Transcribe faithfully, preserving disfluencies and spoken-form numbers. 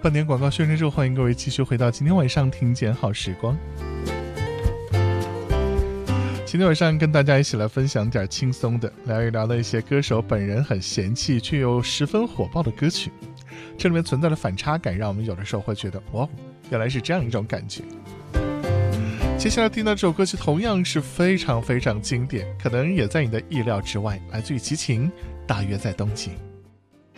半点广告宣传之后，欢迎各位继续回到今天晚上听见好时光。今天晚上跟大家一起来分享点轻松的，聊一聊那些歌手本人很嫌弃却又十分火爆的歌曲。这里面存在的反差感，让我们有的时候会觉得，哇，原来是这样一种感觉。接下来听到这首歌曲同样是非常非常经典，可能也在你的意料之外，来自于齐秦，大约在冬季。